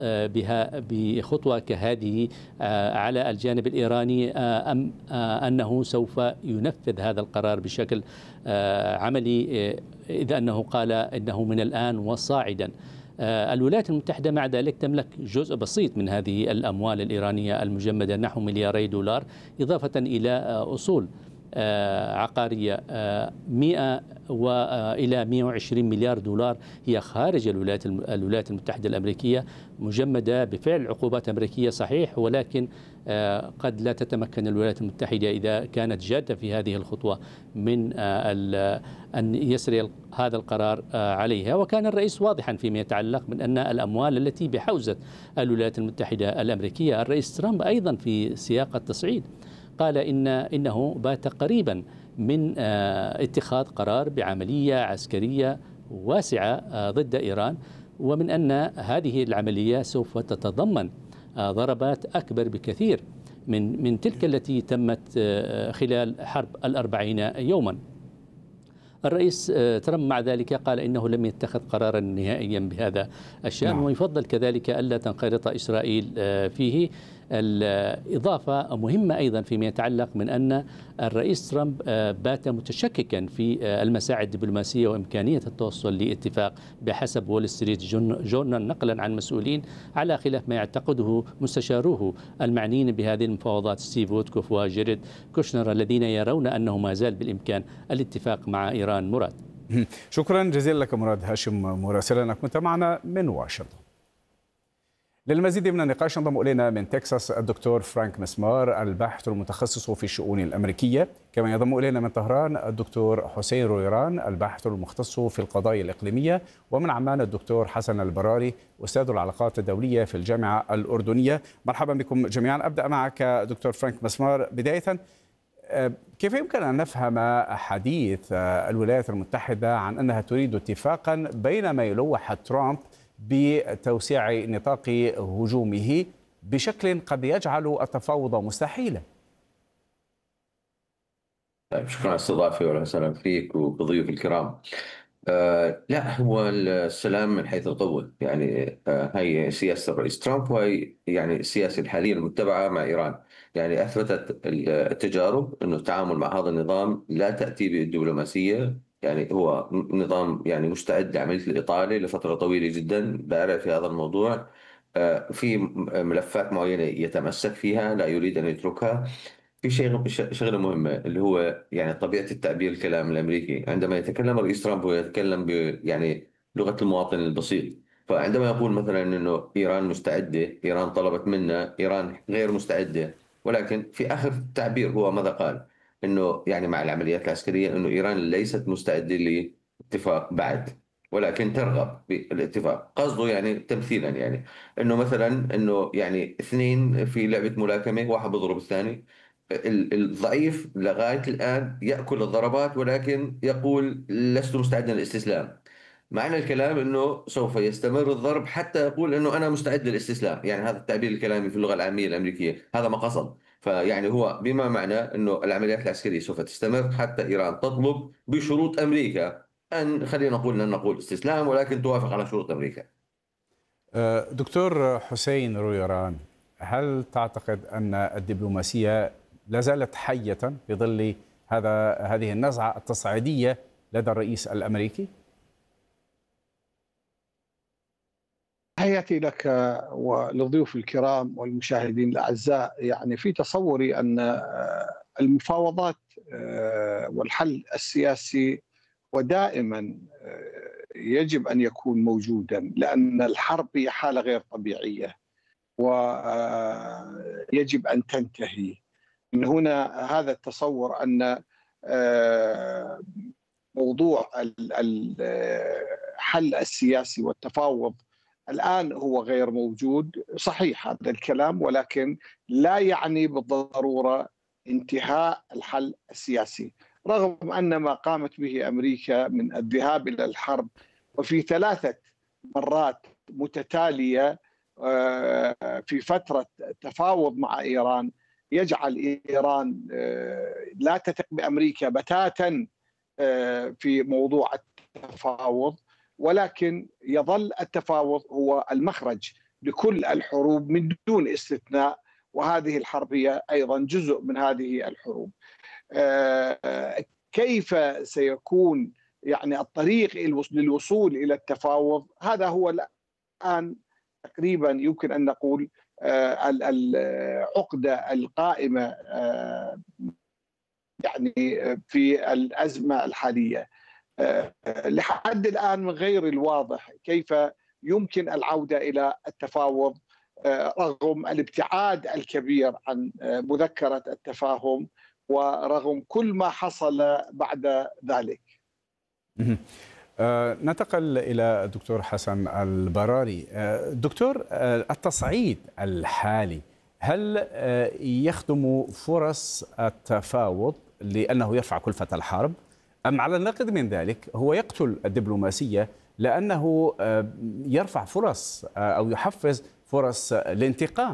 بها بخطوة كهذه على الجانب الإيراني، أم أنه سوف ينفذ هذا القرار بشكل عملي، إذ أنه قال إنه من الآن وصاعدا. الولايات المتحدة مع ذلك تملك جزء بسيط من هذه الأموال الإيرانية المجمدة نحو ملياري دولار، إضافة إلى أصول عقارية 100 وإلى 120 مليار دولار هي خارج الولايات المتحدة الأمريكية، مجمدة بفعل عقوبات أمريكية صحيح، ولكن قد لا تتمكن الولايات المتحدة إذا كانت جادة في هذه الخطوة من أن يسري هذا القرار عليها. وكان الرئيس واضحا فيما يتعلق من أن الأموال التي بحوزة الولايات المتحدة الأمريكية، الرئيس ترامب أيضا في سياق التصعيد قال إنه بات قريبا من اتخاذ قرار بعملية عسكرية واسعة ضد إيران، ومن أن هذه العملية سوف تتضمن ضربات أكبر بكثير من تلك التي تمت خلال حرب ال40 يوما. الرئيس ترامب مع ذلك قال إنه لم يتخذ قرارا نهائيا بهذا الشأن، ويفضل كذلك ألا تنخرط إسرائيل فيه. الإضافة مهمة أيضا فيما يتعلق من أن الرئيس ترامب بات متشككا في المساعي الدبلوماسية وإمكانية التوصل لاتفاق بحسب وول ستريت جورنال، نقلا عن مسؤولين على خلاف ما يعتقده مستشاروه المعنيين بهذه المفاوضات ستيف وودكوف وجيريد كوشنر، الذين يرون أنه ما زال بالإمكان الاتفاق مع إيران. مراد، شكرا جزيلا لك مراد هاشم مراسلنا، كنت معنا من واشنطن. للمزيد من النقاش انضم الينا من تكساس الدكتور فرانك مسمار الباحث المتخصص في الشؤون الامريكيه، كما ينضم الينا من طهران الدكتور حسين رويران الباحث المختص في القضايا الاقليميه، ومن عمان الدكتور حسن البراري استاذ العلاقات الدوليه في الجامعه الاردنيه. مرحبا بكم جميعا. ابدا معك دكتور فرانك مسمار. بدايه، كيف يمكن ان نفهم حديث الولايات المتحده عن انها تريد اتفاقا بينما يلوح ترامب بتوسيع نطاق هجومه بشكل قد يجعل التفاوض مستحيلا؟ طيب، شكرا على الاستضافة وأهلا وسهلا فيك وبضيوف الكرام. لا، هو السلام من حيث القوة، يعني هي سياسة الرئيس ترامب، وهي يعني السياسة الحالية المتبعة مع إيران. يعني أثبتت التجارب أنه التعامل مع هذا النظام لا تأتي بالدبلوماسية. يعني هو نظام يعني مستعد لعملية الإطالة لفترة طويلة جدا، بارع في هذا الموضوع. في ملفات معينة يتمسك فيها، لا يريد أن يتركها. في شغلة مهمة اللي هو يعني طبيعة التعبير، الكلام الأمريكي عندما يتكلم الرئيس ترامب هو يتكلم يعني لغة المواطن البسيط. فعندما يقول مثلا إنه إيران مستعدة، إيران طلبت منا، إيران غير مستعدة، ولكن في آخر التعبير هو ماذا قال؟ إنه يعني مع العمليات العسكرية إنه إيران ليست مستعدة لاتفاق بعد، ولكن ترغب بالاتفاق. قصده يعني تمثيلا، يعني إنه مثلا إنه يعني اثنين في لعبة ملاكمة، واحد بيضرب الثاني، الضعيف لغاية الآن يأكل الضربات، ولكن يقول لست مستعدا للاستسلام. معنى الكلام أنه سوف يستمر الضرب حتى يقول أنه أنا مستعد للاستسلام. يعني هذا التعبير الكلامي في اللغة العامية الأمريكية، هذا ما قصد. فيعني هو بما معنى أنه العمليات العسكرية سوف تستمر حتى إيران تطلب بشروط أمريكا أن، خلينا نقول لن نقول استسلام، ولكن توافق على شروط أمريكا. دكتور حسين رويران، هل تعتقد أن الدبلوماسية لا زالت حية في ظل هذه النزعة التصعيدية لدى الرئيس الأمريكي؟ تحياتي لك ولضيوف الكرام والمشاهدين الأعزاء. يعني في تصوري أن المفاوضات والحل السياسي ودائما يجب أن يكون موجودا، لأن الحرب هي حالة غير طبيعية ويجب أن تنتهي. من هنا هذا التصور أن موضوع الحل السياسي والتفاوض الآن هو غير موجود. صحيح هذا الكلام، ولكن لا يعني بالضرورة انتهاء الحل السياسي، رغم أن ما قامت به أمريكا من الذهاب إلى الحرب وفي 3 مرات متتالية في فترة تفاوض مع إيران يجعل إيران لا تثق بأمريكا بتاتا في موضوع التفاوض، ولكن يظل التفاوض هو المخرج لكل الحروب من دون استثناء، وهذه الحرب هي أيضا جزء من هذه الحروب. كيف سيكون يعني الطريق للوصول إلى التفاوض؟ هذا هو الآن تقريبا يمكن أن نقول العقدة القائمة يعني في الأزمة الحالية. لحد الآن من غير الواضح كيف يمكن العودة إلى التفاوض رغم الابتعاد الكبير عن مذكرة التفاهم ورغم كل ما حصل بعد ذلك. ننتقل إلى الدكتور حسن البراري. دكتور، التصعيد الحالي هل يخدم فرص التفاوض لأنه يرفع كلفة الحرب، أم على النقيض من ذلك هو يقتل الدبلوماسية لأنه يرفع فرص أو يحفز فرص الانتقام؟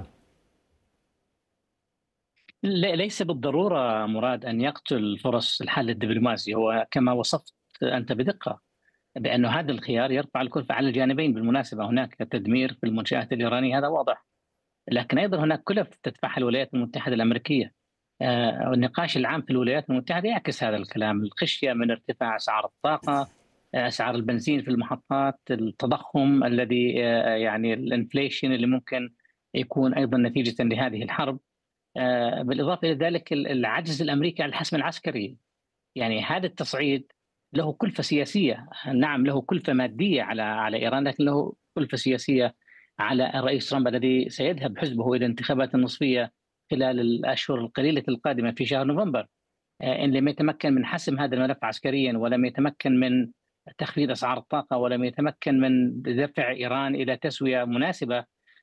ليس بالضرورة مراد أن يقتل فرص الحل الدبلوماسي، هو كما وصفت أنت بدقة بأنه هذا الخيار يرفع الكلفة على الجانبين. بالمناسبة هناك تدمير في المنشآت الإيرانية، هذا واضح، لكن أيضا هناك كلف تدفعها الولايات المتحدة الأمريكية. النقاش العام في الولايات المتحدة يعكس هذا الكلام، الخشية من ارتفاع أسعار الطاقة، أسعار البنزين في المحطات، التضخم الذي يعني الانفليشن اللي ممكن يكون أيضا نتيجة لهذه الحرب، بالإضافة إلى ذلك العجز الأمريكي عن الحسم العسكري. يعني هذا التصعيد له كلفة سياسية، نعم له كلفة مادية على إيران، لكن له كلفة سياسية على الرئيس ترامب الذي سيذهب حزبه إلى انتخابات النصفية خلال الأشهر القليلة القادمة في شهر نوفمبر. إن لم يتمكن من حسم هذا الملف عسكريا، ولم يتمكن من تخفيض أسعار الطاقة، ولم يتمكن من دفع إيران إلى تسوية مناسبة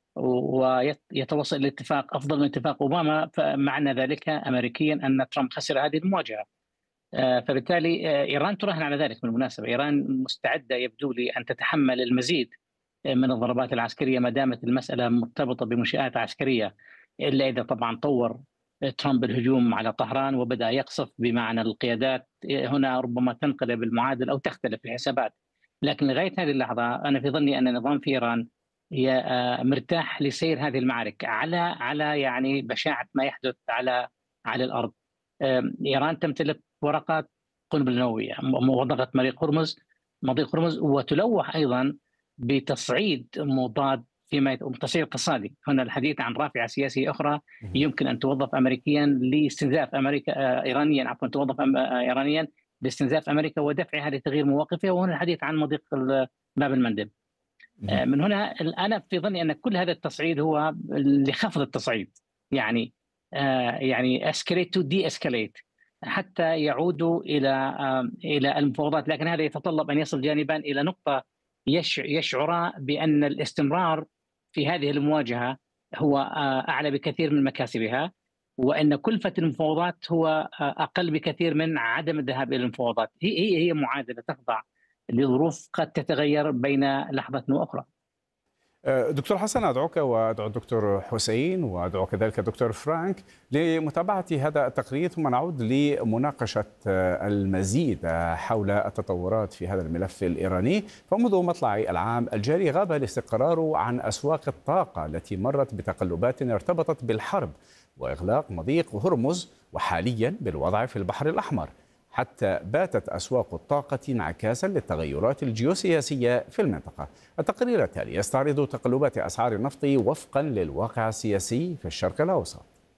ويتوصل إلى اتفاق أفضل من اتفاق أوباما، فمعنى ذلك أمريكيا أن ترامب خسر هذه المواجهة. فبالتالي إيران تراهن على ذلك. بالمناسبة إيران مستعدة يبدو لي أن تتحمل المزيد من الضربات العسكرية ما دامت المسألة مرتبطة بمنشآت عسكرية، إلا إذا طبعا طور ترامب الهجوم على طهران وبدأ يقصف بمعنى القيادات، هنا ربما تنقلب المعادلة أو تختلف الحسابات. لكن لغاية هذه اللحظة أنا في ظني أن النظام في إيران مرتاح لسير هذه المعارك على يعني بشاعة ما يحدث على الأرض. إيران تمتلك ورقات قنبلة نووية، منطقة مضيق هرمز، وتلوح أيضا بتصعيد مضاد فيما تصعيد اقتصادي. هنا الحديث عن رافعة سياسية أخرى يمكن أن توظف أمريكيا لاستنزاف إيرانيا توظف إيرانيا لاستنزاف أمريكا ودفعها لتغيير مواقفها، وهنا الحديث عن مضيق باب المندب. من هنا أنا في ظني أن كل هذا التصعيد هو لخفض التصعيد، يعني escalate to de-escalate حتى يعودوا إلى المفاوضات. لكن هذا يتطلب أن يصل جانبان إلى نقطة يشعر بأن الاستمرار في هذه المواجهة هو أعلى بكثير من مكاسبها، وأن كلفة المفاوضات هو أقل بكثير من عدم الذهاب إلى المفاوضات. هي معادلة تخضع لظروف قد تتغير بين لحظة وأخرى. دكتور حسن، أدعوك وأدعو الدكتور حسين وأدعو كذلك الدكتور فرانك لمتابعة هذا التقرير، ثم نعود لمناقشة المزيد حول التطورات في هذا الملف الإيراني. فمنذ مطلع العام الجاري غاب الاستقرار عن أسواق الطاقة التي مرت بتقلبات ارتبطت بالحرب وإغلاق مضيق هرمز، وحاليا بالوضع في البحر الأحمر، حتى باتت أسواق الطاقة انعكاسا للتغيرات الجيوسياسية في المنطقة. التقرير التالي يستعرض تقلبات أسعار النفط وفقا للواقع السياسي في الشرق الأوسط.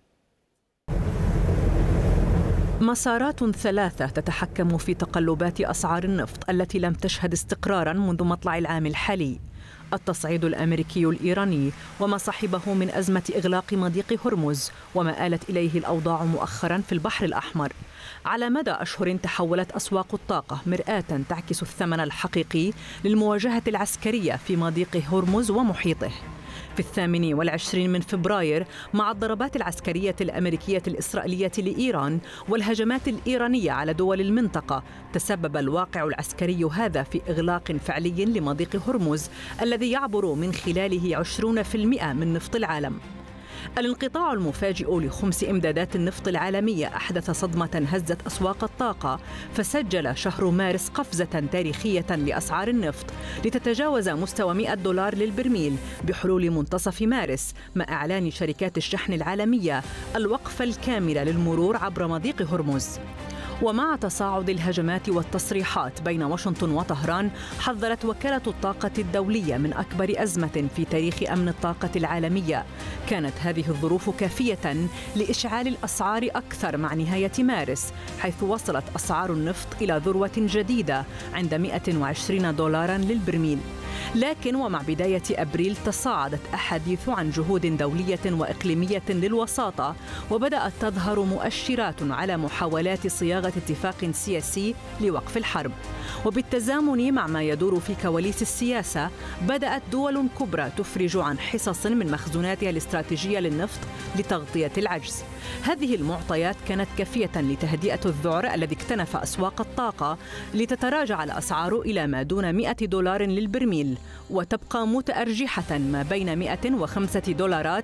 مسارات ثلاثة تتحكم في تقلبات أسعار النفط التي لم تشهد استقرارا منذ مطلع العام الحالي: التصعيد الأمريكي الإيراني وما صاحبه من أزمة إغلاق مضيق هرمز وما آلت إليه الأوضاع مؤخرا في البحر الأحمر. على مدى أشهر تحولت أسواق الطاقة مرآة تعكس الثمن الحقيقي للمواجهة العسكرية في مضيق هرمز ومحيطه. في 28 من فبراير، مع الضربات العسكرية الأمريكية الإسرائيلية لإيران والهجمات الإيرانية على دول المنطقة، تسبب الواقع العسكري هذا في إغلاق فعلي لمضيق هرمز الذي يعبر من خلاله 20% من نفط العالم. الانقطاع المفاجئ لخمس إمدادات النفط العالمية أحدث صدمة هزت أسواق الطاقة، فسجل شهر مارس قفزة تاريخية لأسعار النفط لتتجاوز مستوى $100 للبرميل بحلول منتصف مارس، مع إعلان شركات الشحن العالمية الوقف الكامل للمرور عبر مضيق هرمز. ومع تصاعد الهجمات والتصريحات بين واشنطن وطهران، حذرت وكالة الطاقة الدولية من أكبر أزمة في تاريخ أمن الطاقة العالمية. كانت هذه الظروف كافية لإشعال الأسعار أكثر مع نهاية مارس، حيث وصلت أسعار النفط إلى ذروة جديدة عند $120 للبرميل. لكن ومع بداية أبريل تصاعدت أحاديث عن جهود دولية وإقليمية للوساطة، وبدأت تظهر مؤشرات على محاولات صياغة اتفاق سياسي لوقف الحرب. وبالتزامن مع ما يدور في كواليس السياسة، بدأت دول كبرى تفرج عن حصص من مخزوناتها الاستراتيجية للنفط لتغطية العجز. هذه المعطيات كانت كافية لتهدئة الذعر الذي اكتنف أسواق الطاقة، لتتراجع الأسعار إلى ما دون $100 للبرميل، وتبقى متأرجحة ما بين $105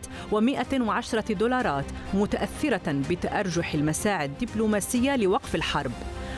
و$110، متأثرة بتأرجح المساعي الدبلوماسية لوقف الحرب.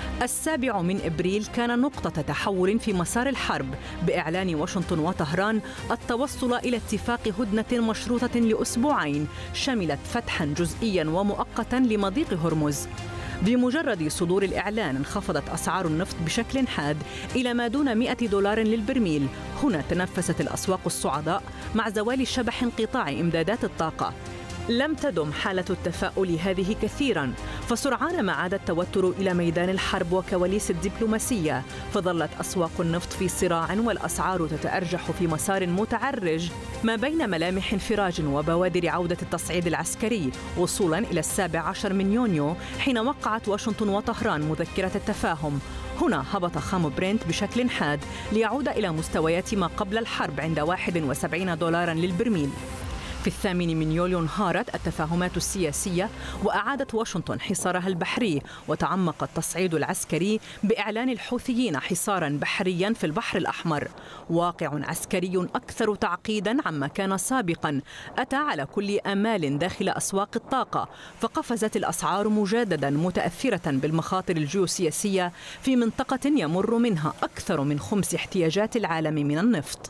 7 أبريل كان نقطة تحول في مسار الحرب، بإعلان واشنطن وطهران التوصل إلى اتفاق هدنة مشروطة لأسبوعين شملت فتحاً جزئياً ومؤقتاً لمضيق هرمز. بمجرد صدور الإعلان انخفضت أسعار النفط بشكل حاد إلى ما دون $100 للبرميل. هنا تنفست الأسواق الصعداء مع زوال شبح انقطاع إمدادات الطاقة. لم تدم حالة التفاؤل هذه كثيراً، فسرعان ما عاد التوتر إلى ميدان الحرب وكواليس الدبلوماسية، فظلت أسواق النفط في صراع والأسعار تتأرجح في مسار متعرج ما بين ملامح انفراج وبوادر عودة التصعيد العسكري، وصولاً إلى 17 من يونيو حين وقعت واشنطن وطهران مذكرة التفاهم. هنا هبط خام برنت بشكل حاد ليعود إلى مستويات ما قبل الحرب عند $71 للبرميل. في 8 من يوليو انهارت التفاهمات السياسية، وأعادت واشنطن حصارها البحري، وتعمق التصعيد العسكري بإعلان الحوثيين حصاراً بحرياً في البحر الأحمر. واقع عسكري أكثر تعقيداً عما كان سابقاً أتى على كل آمال داخل أسواق الطاقة، فقفزت الأسعار مجدداً متأثرة بالمخاطر الجيوسياسية في منطقة يمر منها أكثر من خمس احتياجات العالم من النفط.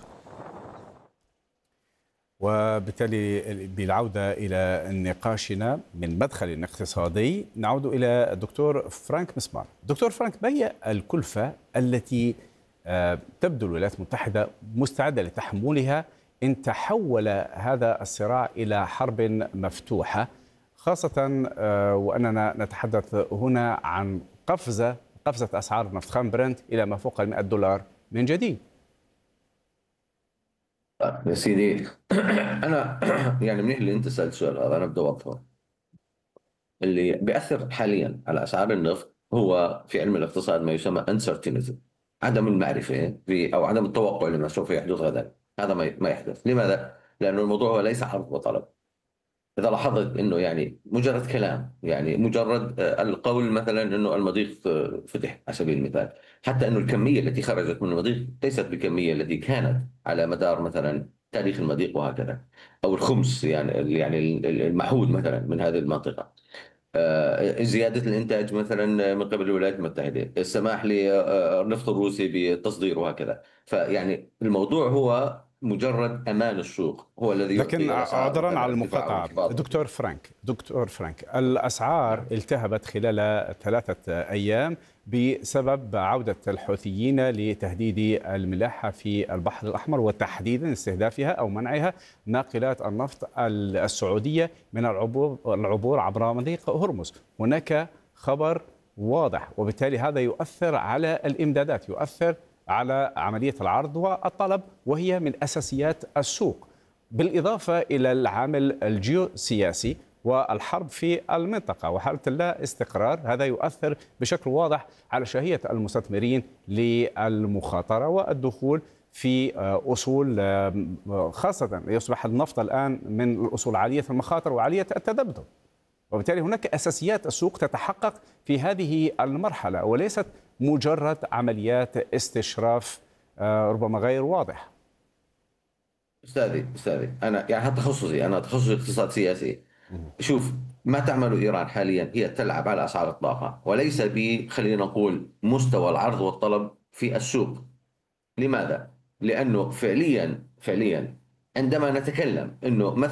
وبالتالي بالعودة إلى نقاشنا من مدخل اقتصادي، نعود إلى الدكتور فرانك مسمار. دكتور فرانك، ما هي الكلفة التي تبدو الولايات المتحدة مستعدة لتحملها إن تحول هذا الصراع إلى حرب مفتوحة، خاصة وأننا نتحدث هنا عن قفزة أسعار نفط خام برنت إلى ما فوق $100 من جديد؟ يا سيدي، أنا يعني منيح اللي أنت سألت السؤال هذا. أنا بدي أوضحه. اللي بيأثر حاليا على أسعار النفط هو في علم الاقتصاد ما يسمى uncertainty، عدم المعرفة أو عدم التوقع لما سوف يحدث غدا. هذا ما يحدث. لماذا؟ لأنه الموضوع هو ليس عرض وطلب. إذا لاحظت إنه يعني مجرد كلام، يعني مجرد القول مثلا إنه المضيق فتح على سبيل المثال، حتى إنه الكمية التي خرجت من المضيق ليست بالكمية التي كانت على مدار مثلا تاريخ المضيق وهكذا، أو الخمس يعني المعهود مثلا من هذه المنطقة. زيادة الإنتاج مثلا من قبل الولايات المتحدة، السماح للنفط الروسي بالتصدير وهكذا. فيعني الموضوع هو مجرد أمان السوق هو الذي. لكن عذرا على المقاطعة دكتور فرانك، الأسعار التهبت خلال 3 أيام بسبب عودة الحوثيين لتهديد الملاحة في البحر الأحمر، وتحديدا استهدافها أو منعها ناقلات النفط السعودية من العبور عبر مضيق هرمز. هناك خبر واضح، وبالتالي هذا يؤثر على الإمدادات، يؤثر على عملية العرض والطلب، وهي من أساسيات السوق، بالإضافة إلى العامل الجيوسياسي والحرب في المنطقة وحالة اللا استقرار. هذا يؤثر بشكل واضح على شهية المستثمرين للمخاطرة والدخول في أصول، خاصة يصبح النفط الآن من الأصول عالية المخاطر وعالية التذبذب، وبالتالي هناك أساسيات السوق تتحقق في هذه المرحلة، وليست مجرد عمليات استشراف ربما غير واضح. أستاذي أنا يعني هذا تخصصي، أنا تخصصي اقتصاد سياسي. شوف، ما تعمله إيران حاليا هي تلعب على أسعار الطاقة، وليس خلينا نقول مستوى العرض والطلب في السوق. لماذا؟ لأنه فعليا عندما نتكلم أنه مثلا